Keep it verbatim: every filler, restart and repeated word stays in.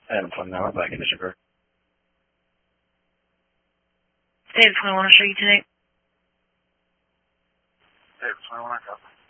Adam twenty-nine, Black Condition Group. David twenty-one, I'll show you today. David twenty-one, I copy.